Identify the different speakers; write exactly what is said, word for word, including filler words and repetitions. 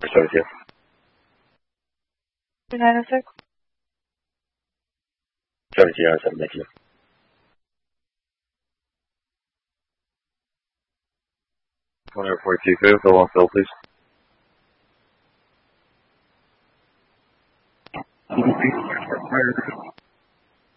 Speaker 1: seventeen.
Speaker 2: nine oh six.
Speaker 1: seventeen out of seven, thank you. one forty-two, clear, fill on fill, please.